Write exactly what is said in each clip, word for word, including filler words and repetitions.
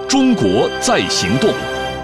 中国在行动。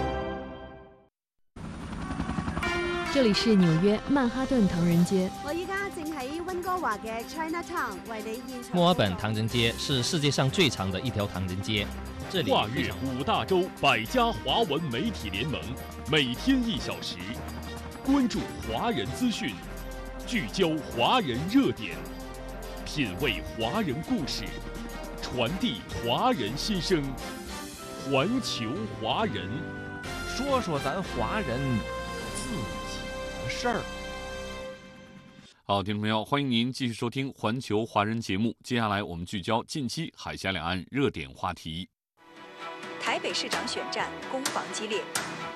这里是纽約曼哈頓唐人街。 我依家正喺溫哥華嘅 Chinatown 為你現場。 墨爾本唐人街是世界上最長的一條唐人街，這裡跨越五大洲百家華文媒體聯盟，每天一小時，關注華人資訊，聚焦華人熱點，品味華人故事，傳遞華人心聲。環球華人， 說說咱華人自己的事兒。 好，听众朋友，欢迎您继续收听环球华人节目。接下来我们聚焦近期海峡两岸热点话题。 台北市长选战攻防激烈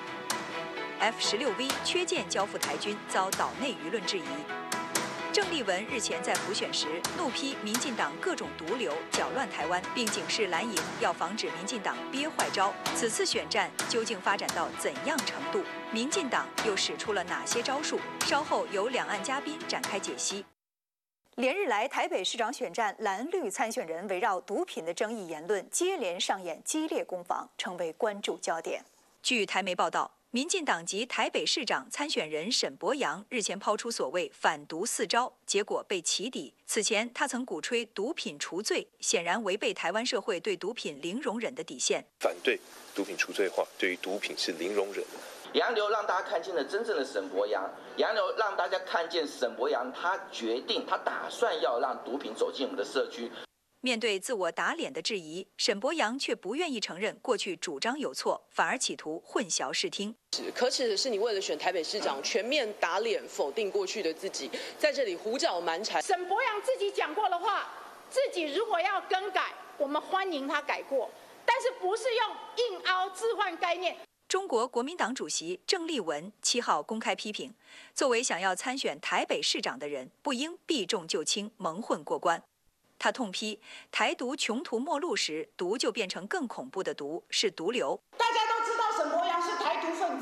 ，F 十六 V 缺件交付台军遭岛内舆论质疑。郑丽文日前在辅选时怒批民进党各种毒瘤搅乱台湾，并警示蓝营要防止民进党憋坏招。此次选战究竟发展到怎样程度？民进党又使出了哪些招数？稍后由两岸嘉宾展开解析。连日来，台北市长选战蓝绿参选人围绕毒品的争议言论接连上演激烈攻防，成为关注焦点。据台媒报道，民进党籍台北市长参选人沈伯洋日前抛出所谓反毒四招，结果被起底。此前他曾鼓吹毒品除罪，显然违背台湾社会对毒品零容忍的底线。 反对毒品除罪化，对于毒品是零容忍的。 洋流让大家看见了真正的沈伯洋，洋流让大家看见沈伯洋他决定，他打算要让毒品走进我们的社区。 面对自我打脸的质疑，沈伯洋却不愿意承认过去主张有错，反而企图混淆视听。 可耻的是，你为了选台北市长，全面打脸否定过去的自己，在这里胡搅蛮缠。 沈伯洋自己讲过的话，自己如果要更改，我们欢迎他改过，但是不是用硬凹置换概念。 中国国民党主席郑丽文七号公开批评，作为想要参选台北市长的人，不应避重就轻，蒙混过关。他痛批台独穷途末路时，毒就变成更恐怖的毒，是毒瘤。 大家都知道沈伯洋是台独分子，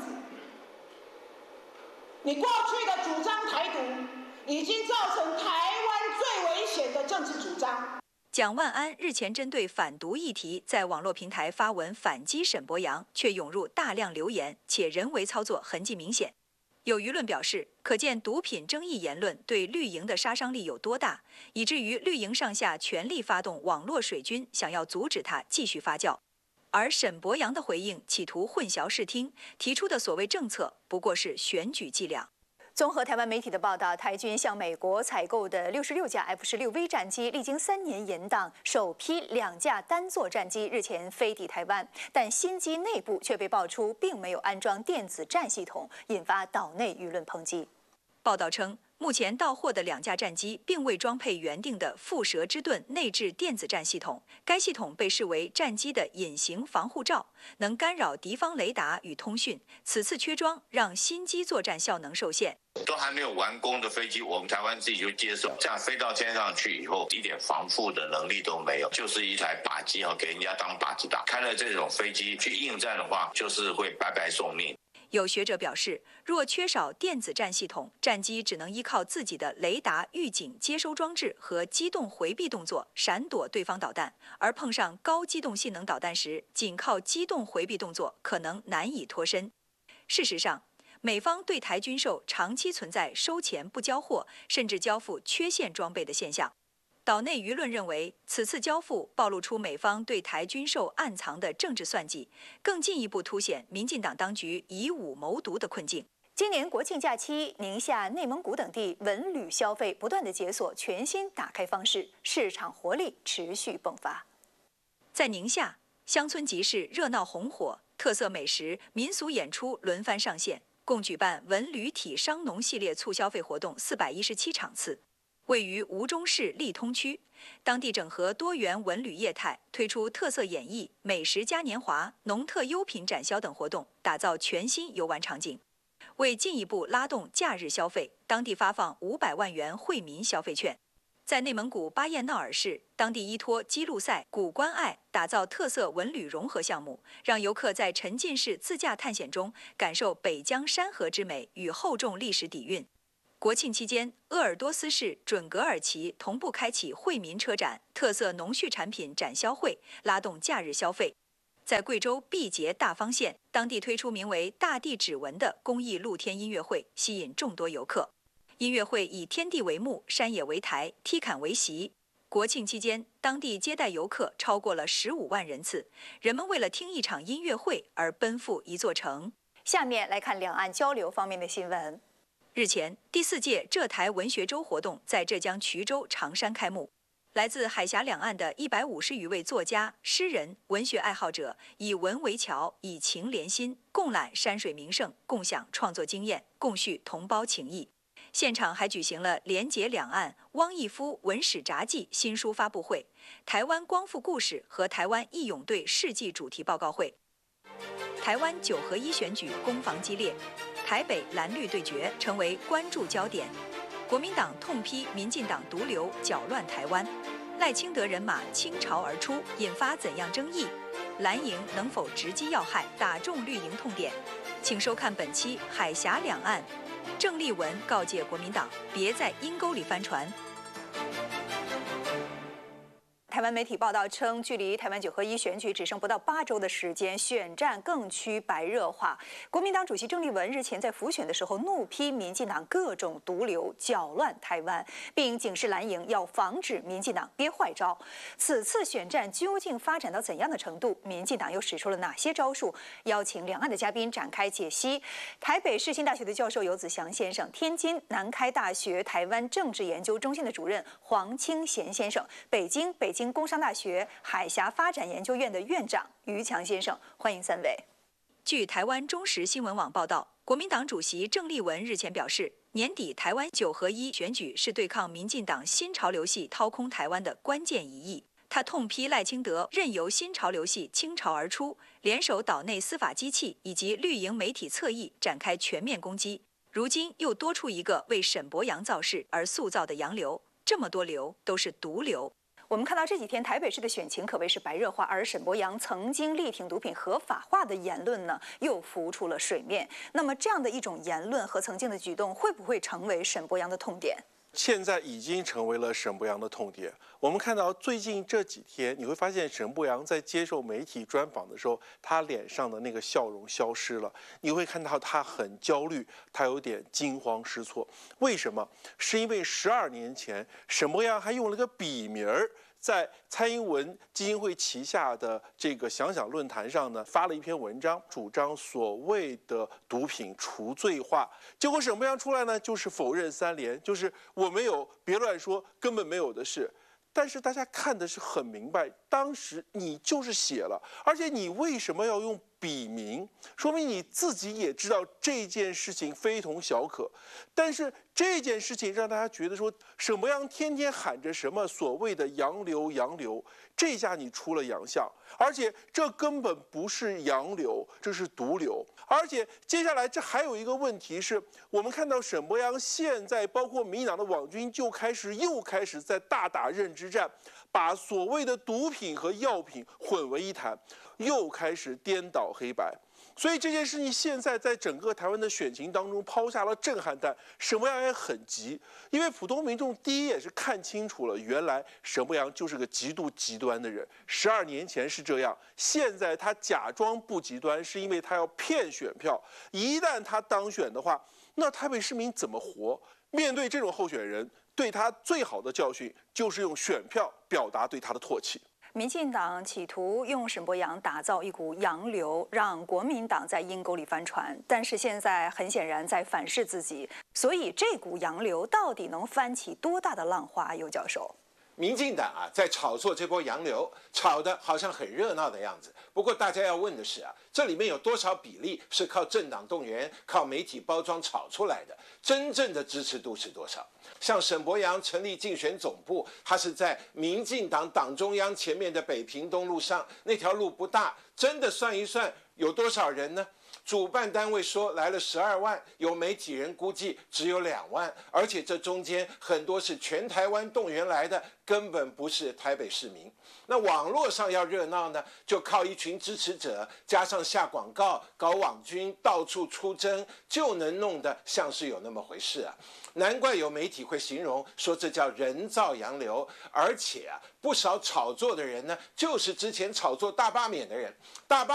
你过去的主张台独，已经造成台湾最危险的政治主张。 蒋万安日前针对反毒议题，在网络平台发文反击沈伯洋，却涌入大量留言，且人为操作痕迹明显。有舆论表示，可见毒品争议言论对绿营的杀伤力有多大，以至于绿营上下全力发动网络水军，想要阻止它继续发酵。而沈伯洋的回应企图混淆视听，提出的所谓政策不过是选举伎俩。综合台湾媒体的报道，台军向美国采购的六十六架 F 十六 V 战机，历经三年延宕，首批两架单座战机日前飞抵台湾，但新机内部却被爆出并没有安装电子战系统，引发岛内舆论抨击。报道称，目前到货的两架战机并未装配原定的蝮蛇之盾内置电子战系统，该系统被视为战机的隐形防护罩，能干扰敌方雷达与通讯。此次缺装，让新机作战效能受限。 都还没有完工的飞机，我们台湾自己就接受，这样飞到天上去以后，一点防护的能力都没有，就是一台靶机啊，给人家当靶子打。开了这种飞机去应战的话，就是会白白送命。 有学者表示，若缺少电子战系统，战机只能依靠自己的雷达预警接收装置和机动回避动作闪躲对方导弹，而碰上高机动性能导弹时，仅靠机动回避动作可能难以脱身。事实上，美方对台军售长期存在收钱不交货，甚至交付缺陷装备的现象。岛内舆论认为，此次交付暴露出美方对台军售暗藏的政治算计，更进一步凸显民进党当局以武谋独的困境。今年国庆假期，宁夏、内蒙古等地文旅消费不断的解锁全新打开方式，市场活力持续迸发。在宁夏，乡村集市热闹红火，特色美食、民俗演出轮番上线，共举办文旅体商农系列促消费活动四百一十七场次。位于吴中市利通区，当地整合多元文旅业态，推出特色演艺、美食嘉年华、农特优品展销等活动，打造全新游玩场景。为进一步拉动假日消费，当地发放五百万元惠民消费券。在内蒙古巴彦淖尔市，当地依托基路赛、古关爱打造特色文旅融合项目，让游客在沉浸式自驾探险中感受北疆山河之美与厚重历史底蕴。国庆期间，鄂尔多斯市准噶尔旗同步开启惠民车展、特色农畜产品展销会，拉动假日消费。 在贵州毕节大方县，当地推出名为“大地指纹”的公益露天音乐会，吸引众多游客。音乐会以天地为幕，山野为台，踢坎为席。国庆期间，当地接待游客超过了十五万人次，人们为了听一场音乐会而奔赴一座城。 下面来看两岸交流方面的新闻。 日前，第四届浙台文学周活动在浙江衢州长山开幕。来自海峡两岸的一百五十余位作家、诗人、文学爱好者，以文为桥，以情连心，共揽山水名胜，共享创作经验，共叙同胞情谊。现场还举行了连结两岸汪毅夫文史札记新书发布会、台湾光复故事和台湾义勇队事迹主题报告会。台湾九合一选举攻防激烈，台北蓝绿对决成为关注焦点。国民党痛批民进党毒瘤搅乱台湾，赖清德人马倾巢而出，引发怎样争议？蓝营能否直击要害，打中绿营痛点？请收看本期《海峡两岸》，郑丽文告诫国民党别在阴沟里翻船。 台湾媒体报道称，距离台湾九合一选举只剩不到八周的时间，选战更趋白热化。国民党主席郑丽文日前在辅选的时候怒批民进党各种毒瘤搅乱台湾，并警示蓝营要防止民进党憋坏招。此次选战究竟发展到怎样的程度？民进党又使出了哪些招数？邀请两岸的嘉宾展开解析。台北世新大学的教授游子祥先生，天津南开大学台湾政治研究中心的主任黄清贤先生，北京北京工商大学海峡发展研究院的院长于强先生，欢迎三位。 据台湾中时新闻网报道，国民党主席郑丽文日前表示，年底台湾九合一选举是对抗民进党新潮流系掏空台湾的关键一役。他痛批赖清德任由新潮流系倾巢而出，联手岛内司法机器以及绿营媒体侧翼展开全面攻击。如今又多出一个为沈伯洋造势而塑造的洋流，这么多流都是毒瘤。 我们看到这几天台北市的选情可谓是白热化，而沈伯洋曾经力挺毒品合法化的言论呢，又浮出了水面。那么这样的一种言论和曾经的举动，会不会成为沈伯洋的痛点？ 现在已经成为了沈伯洋的痛点。我们看到最近这几天，你会发现沈伯洋在接受媒体专访的时候，他脸上的那个笑容消失了。你会看到他很焦虑，他有点惊慌失措。为什么？是因为十二年前沈伯洋还用了个笔名儿，在蔡英文基金会旗下的这个想想论坛上呢，发了一篇文章，主张所谓的毒品除罪化。结果沈伯洋出来呢，就是否认三连，就是我没有，别乱说，根本没有的事。但是大家看的是很明白，当时你就是写了，而且你为什么要用笔名？说明你自己也知道这件事情非同小可。但是这件事情让大家觉得说，沈伯洋天天喊着什么所谓的洋流洋流，这下你出了洋相，而且这根本不是洋流，这是毒瘤。而且接下来这还有一个问题是，我们看到沈伯洋现在包括民进党的网军就开始又开始在大打认知战，把所谓的毒品和药品混为一谈，又开始颠倒黑白。所以这件事情现在在整个台湾的选情当中抛下了震撼弹。沈伯洋也很急，因为普通民众第一也是看清楚了，原来沈伯洋就是个极度极端的人。十二年前是这样，现在他假装不极端，是因为他要骗选票。一旦他当选的话，那台北市民怎么活？面对这种候选人，对他最好的教训就是用选票表达对他的唾弃。 民进党企图用沈伯洋打造一股洋流，让国民党在阴沟里翻船，但是现在很显然在反噬自己。所以这股洋流到底能翻起多大的浪花？尤教授， 民进党啊，在炒作这波洋流，炒得好像很热闹的样子。不过大家要问的是啊，这里面有多少比例是靠政党动员、靠媒体包装炒出来的？真正的支持度是多少？像沈伯洋成立竞选总部，他是在民进党党中央前面的北平东路上，那条路不大，真的算一算有多少人呢？ 主办单位说来了十二万，有媒体人估计只有两万，而且这中间很多是全台湾动员来的，根本不是台北市民。那网络上要热闹呢，就靠一群支持者，加上下广告、搞网军、到处出征，就能弄得像是有那么回事啊！难怪有媒体会形容说这叫人造洋流，而且啊，不少炒作的人呢，就是之前炒作大罢免的人，大罢